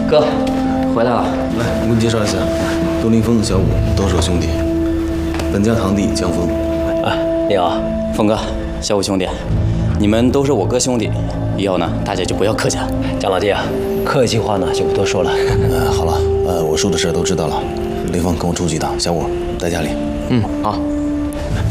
哥，回来了。 来，我给你介绍一下，杜林峰、小武都是我兄弟，本家堂弟江峰。 你好，峰哥，小武兄弟，你们都是我哥兄弟，以后呢，大家就不要客气了。 江老弟啊，客气话呢就不多说了。 好了，我叔的事都知道了。林峰跟我出去一趟，小武在家里。 好。